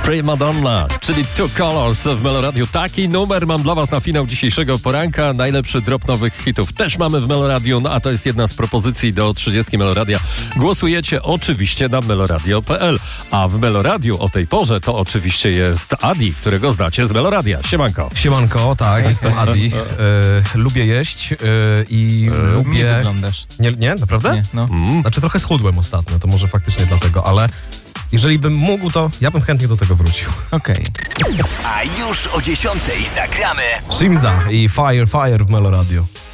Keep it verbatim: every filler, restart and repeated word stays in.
Prima Donna, czyli Two Colors w Meloradiu. Taki numer mam dla was na finał dzisiejszego poranka. Najlepszy drop nowych hitów też mamy w Meloradiu, no a to jest jedna z propozycji do trzydziestki Meloradia. Głosujecie oczywiście na meloradio kropka p l, a w Meloradiu o tej porze to oczywiście jest Adi, którego znacie z Meloradia. Siemanko. Siemanko, tak, jestem Adi. E, lubię jeść e, i e, lubię... Nie wyglądasz. Nie, nie? Naprawdę? Nie, no. Mm. Znaczy trochę schudłem ostatnio, to może faktycznie dlatego, ale jeżeli bym mógł, to ja bym chętnie do tego wrócił. Okej. A już o dziesiątej zagramy Shimza i Fire Fire w Meloradio.